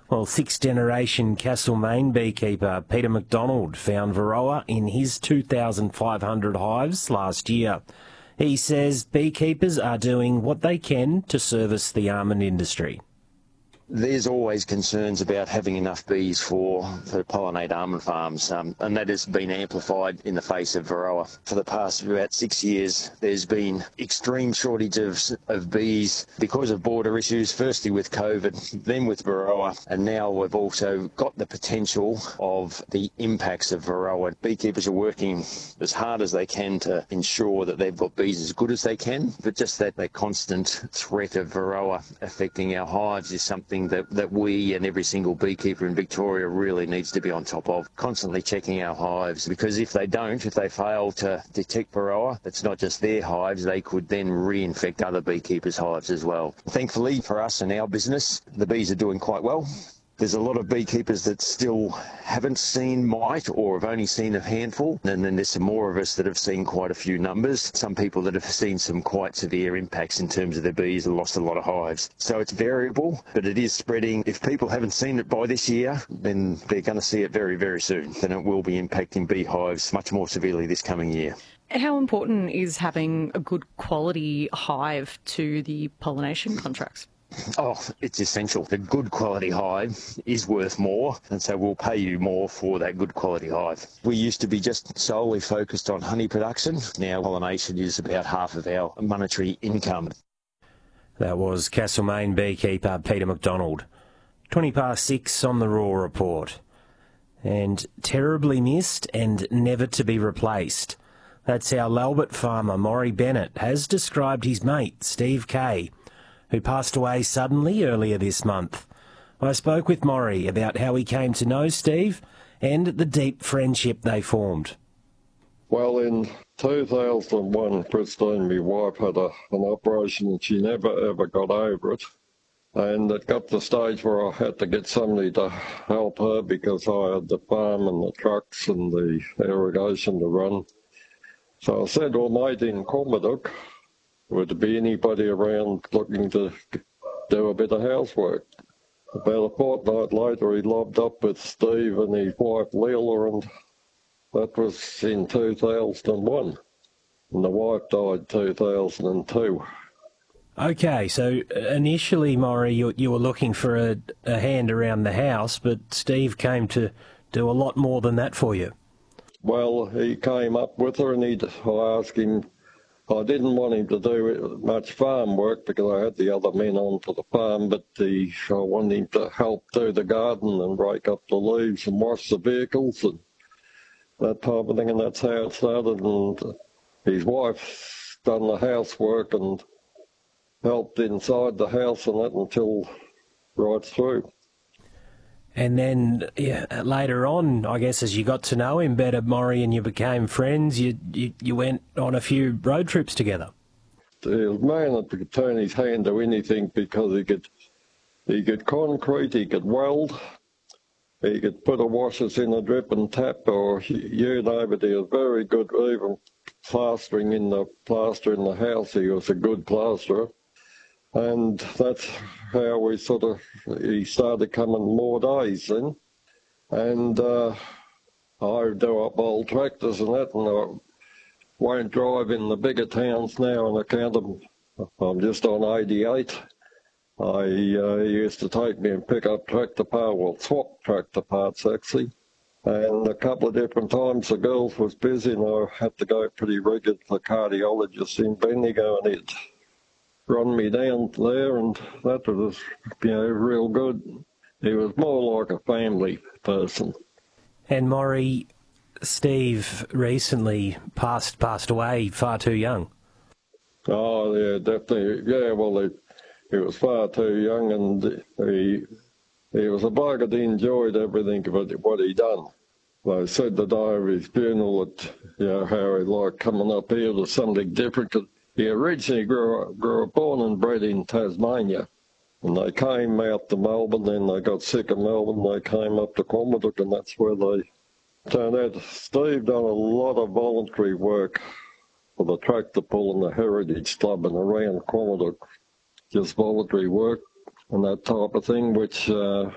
Well, sixth-generation Castlemaine beekeeper Peter McDonald found Varroa in his 2,500 hives last year. He says beekeepers are doing what they can to service the almond industry. There's always concerns about having enough bees for pollinate almond farms, and that has been amplified in the face of Varroa. For the past about 6 years, there's been extreme shortages of bees because of border issues, firstly with COVID, then with Varroa, and now we've also got the potential of the impacts of Varroa. Beekeepers are working as hard as they can to ensure that they've got bees as good as they can, but just that constant threat of Varroa affecting our hives is something that we and every single beekeeper in Victoria really needs to be on top of, constantly checking our hives, because if they fail to detect Varroa, it's not just their hives, they could then reinfect other beekeepers' hives as well. Thankfully for us and our business, the bees are doing quite well. There's a lot of beekeepers that still haven't seen mite or have only seen a handful, and then there's some more of us that have seen quite a few numbers. Some people that have seen some quite severe impacts in terms of their bees and lost a lot of hives. So it's variable, but it is spreading. If people haven't seen it by this year, then they're going to see it very, very soon. Then it will be impacting beehives much more severely this coming year. How important is having a good quality hive to the pollination contracts? Oh, it's essential. The good quality hive is worth more, and so we'll pay you more for that good quality hive. We used to be just solely focused on honey production. Now pollination is about half of our monetary income. That was Castlemaine beekeeper Peter McDonald. 6:20 on the Raw Report. And terribly missed and never to be replaced. That's how Lalbert farmer Maury Bennett has described his mate, Steve Kay, who passed away suddenly earlier this month. I spoke with Maury about how he came to know Steve and the deep friendship they formed. Well, in 2001, Christine, my wife, had an operation and she never ever got over it. And it got to the stage where I had to get somebody to help her because I had the farm and the trucks and the irrigation to run. So I said, well, mate, in Cormaduc, would there be anybody around looking to do a bit of housework? About a fortnight later, he lobbed up with Steve and his wife Leila, and that was in 2001. And the wife died 2002. Okay, so initially, Maury, you were looking for a hand around the house, but Steve came to do a lot more than that for you. Well, he came up with her and I asked him, I didn't want him to do much farm work because I had the other men onto the farm, but I wanted him to help do the garden and rake up the leaves and wash the vehicles and that type of thing, and that's how it started. And his wife's done the housework and helped inside the house and that until right through. And then later on, I guess, as you got to know him better, Maury, and you became friends, you went on a few road trips together. He was a man that could turn his hand to anything because he could concrete, he could weld, he could put the washers in a drip and tap, or you know, but he was very good even plastering in the house. He was a good plasterer. And that's how he started coming more days then. And I do up old tractors and that, and I won't drive in the bigger towns now on account of, I'm just on 88. He used to take me and pick up tractor parts, well, swap tractor parts actually. And a couple of different times the girls was busy and I had to go pretty regular to the cardiologist in Bendigo, and it run me down there, and that was, real good. He was more like a family person. And Maury, Steve recently passed away far too young. Oh, yeah, definitely. Yeah, well, he was far too young, and he was a bloke that enjoyed everything of it, what he done. They said the day of his funeral that, how he liked coming up here to something different. He originally grew born and bred in Tasmania, and they came out to Melbourne, then they got sick of Melbourne, they came up to Cormaduc, and that's where they turned out. Steve done a lot of voluntary work for the tractor pull and the Heritage Club and around Cormaduc, just voluntary work and that type of thing, which